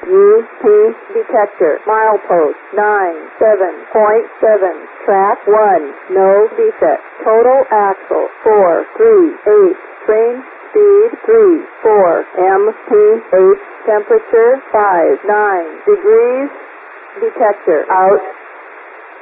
UP detector. Milepost 97.7. Track 1. No defect. Total axle 438. Train speed 34. MPH temperature 59 degrees. Detector out.